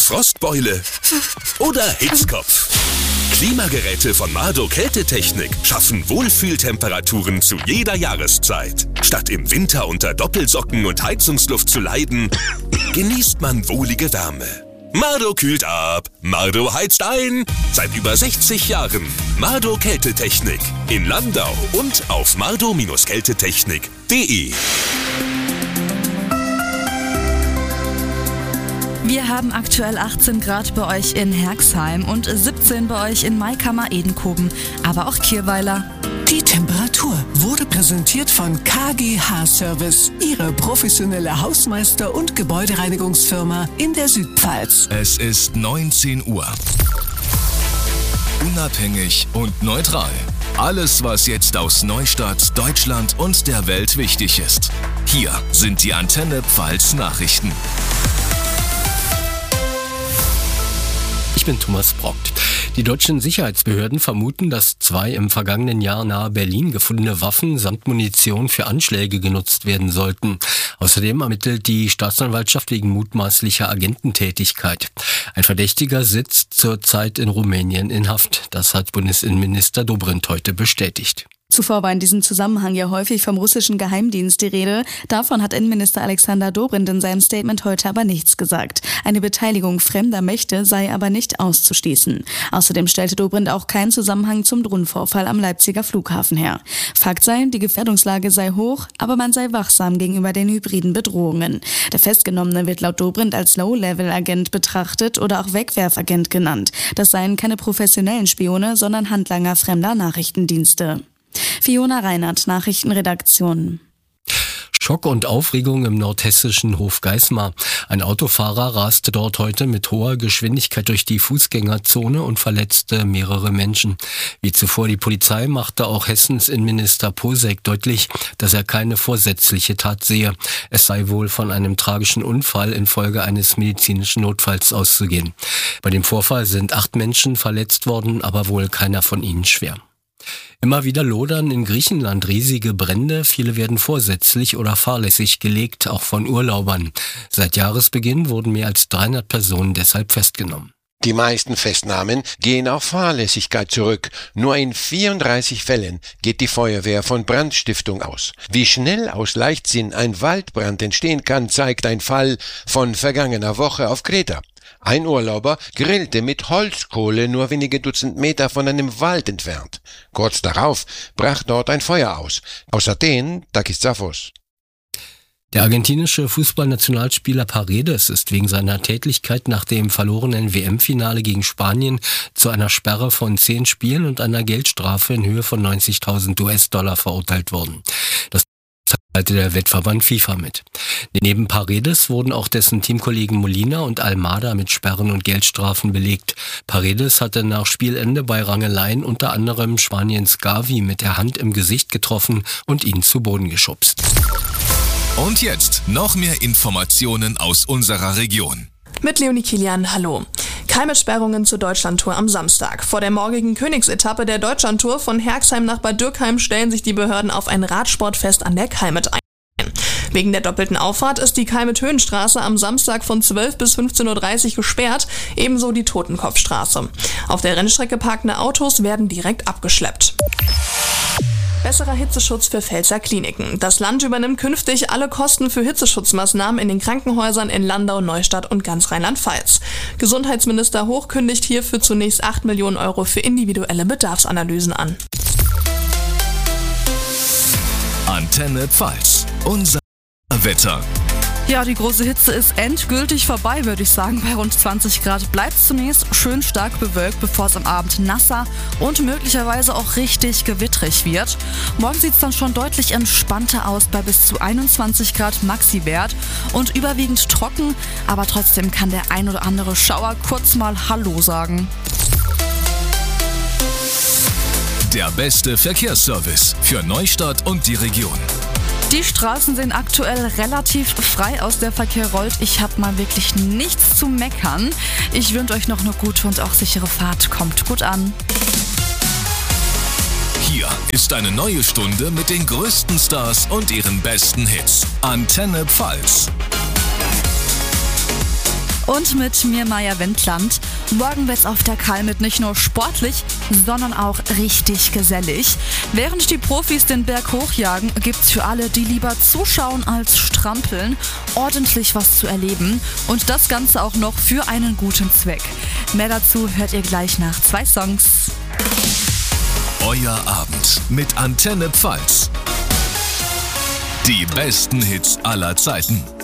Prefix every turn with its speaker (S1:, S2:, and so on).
S1: Frostbeule oder Hitzkopf? Klimageräte von Mardo Kältetechnik schaffen Wohlfühltemperaturen zu jeder Jahreszeit. Statt im Winter unter Doppelsocken und Heizungsluft zu leiden, genießt man wohlige Wärme. Mardo kühlt ab, Mardo heizt ein. Seit über 60 Jahren. Mardo Kältetechnik in Landau und auf mardo-kältetechnik.de.
S2: Wir haben aktuell 18 Grad bei euch in Herxheim und 17 bei euch in Maikammer-Edenkoben, aber auch Kirweiler.
S3: Die Temperatur wurde präsentiert von KGH Service, Ihre professionelle Hausmeister- und Gebäudereinigungsfirma in der Südpfalz.
S4: Es ist 19 Uhr. Unabhängig und neutral. Alles, was jetzt aus Neustadt, Deutschland und der Welt wichtig ist. Hier sind die Antenne Pfalz Nachrichten.
S5: Ich bin Thomas Brockt. Die deutschen Sicherheitsbehörden vermuten, dass 2 im vergangenen Jahr nahe Berlin gefundene Waffen samt Munition für Anschläge genutzt werden sollten. Außerdem ermittelt die Staatsanwaltschaft wegen mutmaßlicher Agententätigkeit. Ein Verdächtiger sitzt zurzeit in Rumänien in Haft. Das hat Bundesinnenminister Dobrindt heute bestätigt.
S2: Zuvor war in diesem Zusammenhang ja häufig vom russischen Geheimdienst die Rede. Davon hat Innenminister Alexander Dobrindt in seinem Statement heute aber nichts gesagt. Eine Beteiligung fremder Mächte sei aber nicht auszuschließen. Außerdem stellte Dobrindt auch keinen Zusammenhang zum Drohnenvorfall am Leipziger Flughafen her. Fakt sei, die Gefährdungslage sei hoch, aber man sei wachsam gegenüber den hybriden Bedrohungen. Der Festgenommene wird laut Dobrindt als Low-Level-Agent betrachtet oder auch Wegwerfagent genannt. Das seien keine professionellen Spione, sondern Handlanger fremder Nachrichtendienste. Fiona Reinhardt, Nachrichtenredaktion.
S5: Schock und Aufregung im nordhessischen Hofgeismar. Ein Autofahrer raste dort heute mit hoher Geschwindigkeit durch die Fußgängerzone und verletzte mehrere Menschen. Wie zuvor die Polizei machte auch Hessens Innenminister Posek deutlich, dass er keine vorsätzliche Tat sehe. Es sei wohl von einem tragischen Unfall infolge eines medizinischen Notfalls auszugehen. Bei dem Vorfall sind 8 Menschen verletzt worden, aber wohl keiner von ihnen schwer. Immer wieder lodern in Griechenland riesige Brände. Viele werden vorsätzlich oder fahrlässig gelegt, auch von Urlaubern. Seit Jahresbeginn wurden mehr als 300 Personen deshalb festgenommen.
S6: Die meisten Festnahmen gehen auf Fahrlässigkeit zurück. Nur in 34 Fällen geht die Feuerwehr von Brandstiftung aus. Wie schnell aus Leichtsinn ein Waldbrand entstehen kann, zeigt ein Fall von vergangener Woche auf Kreta. Ein Urlauber grillte mit Holzkohle nur wenige Dutzend Meter von einem Wald entfernt. Kurz darauf brach dort ein Feuer aus. Aus Athen, Takis Zaphos.
S5: Der argentinische Fußballnationalspieler Paredes ist wegen seiner Tätlichkeit nach dem verlorenen WM-Finale gegen Spanien zu einer Sperre von 10 Spielen und einer Geldstrafe in Höhe von 90.000 US-Dollar verurteilt worden. Das teilte der Wettverband FIFA mit. Neben Paredes wurden auch dessen Teamkollegen Molina und Almada mit Sperren und Geldstrafen belegt. Paredes hatte nach Spielende bei Rangeleien unter anderem Spaniens Gavi mit der Hand im Gesicht getroffen und ihn zu Boden geschubst.
S4: Und jetzt noch mehr Informationen aus unserer Region.
S7: Mit Leonie Kilian, hallo. Keine Sperrungen zur Deutschlandtour am Samstag. Vor der morgigen Königsetappe der Deutschlandtour von Herxheim nach Bad Dürkheim stellen sich die Behörden auf ein Radsportfest an der Kalmet ein. Wegen der doppelten Auffahrt ist die Kalmet-Höhenstraße am Samstag von 12 bis 15.30 Uhr gesperrt, ebenso die Totenkopfstraße. Auf der Rennstrecke parkende Autos werden direkt abgeschleppt. Besserer Hitzeschutz für Pfälzer Kliniken. Das Land übernimmt künftig alle Kosten für Hitzeschutzmaßnahmen in den Krankenhäusern in Landau, Neustadt und ganz Rheinland-Pfalz. Gesundheitsminister Hoch kündigt hierfür zunächst 8 Millionen Euro für individuelle Bedarfsanalysen an.
S4: Antenne Pfalz. Unser Wetter.
S2: Ja, die große Hitze ist endgültig vorbei, würde ich sagen. Bei rund 20 Grad bleibt es zunächst schön stark bewölkt, bevor es am Abend nasser und möglicherweise auch richtig gewittrig wird. Morgen sieht es dann schon deutlich entspannter aus bei bis zu 21 Grad Maxi-Wert und überwiegend trocken, aber trotzdem kann der ein oder andere Schauer kurz mal Hallo sagen.
S4: Der beste Verkehrsservice für Neustadt und die Region.
S2: Die Straßen sehen aktuell relativ frei aus, der Verkehr rollt. Ich habe mal wirklich nichts zu meckern. Ich wünsche euch noch eine gute und auch sichere Fahrt. Kommt gut an.
S4: Hier ist eine neue Stunde mit den größten Stars und ihren besten Hits. Antenne Pfalz.
S2: Und mit mir Maja Wendland. Morgen wird's auf der Kalmit nicht nur sportlich, sondern auch richtig gesellig. Während die Profis den Berg hochjagen, gibt's für alle, die lieber zuschauen als strampeln, ordentlich was zu erleben. Und das Ganze auch noch für einen guten Zweck. Mehr dazu hört ihr gleich nach 2 Songs.
S4: Euer Abend mit Antenne Pfalz. Die besten Hits aller Zeiten.